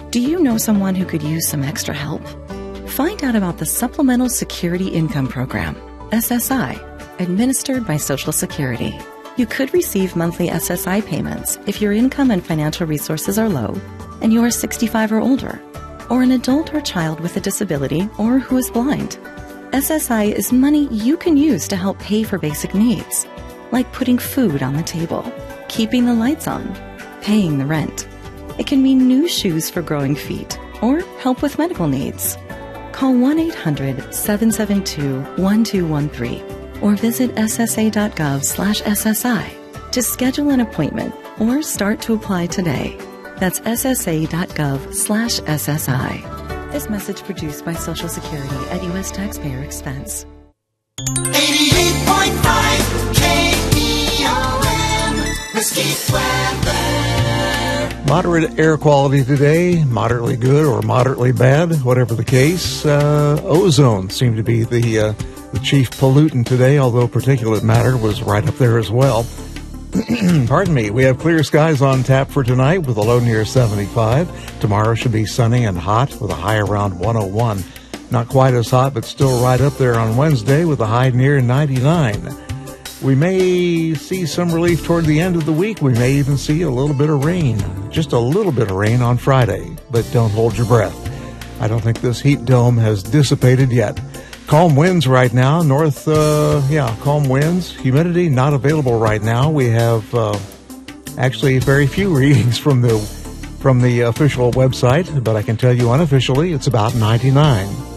Do you know someone who could use some extra help? Find out about the Supplemental Security Income Program, SSI, administered by Social Security. You could receive monthly SSI payments if your income and financial resources are low and you are 65 or older, or an adult or child with a disability or who is blind. SSI is money you can use to help pay for basic needs, like putting food on the table, keeping the lights on, paying the rent. It can mean new shoes for growing feet or help with medical needs. Call 1-800-772-1213 or visit ssa.gov/SSI to schedule an appointment or start to apply today. That's ssa.gov/SSI. This message produced by Social Security at U.S. taxpayer expense. 88.5 KPOM, Mesquite weather. Moderate air quality today, moderately good or moderately bad, whatever the case. Ozone seemed to be the chief pollutant today, although particulate matter was right up there as well. Pardon me. We have clear skies on tap for tonight with a low near 75. Tomorrow should be sunny and hot with a high around 101. Not quite as hot, but still right up there on Wednesday with a high near 99. We may see some relief toward the end of the week. We may even see a little bit of rain, just a little bit of rain on Friday, but don't hold your breath. I don't think this heat dome has dissipated yet. Calm winds right now, calm winds. Humidity not available right now. We have actually very few readings from the official website, but I can tell you unofficially it's about 99.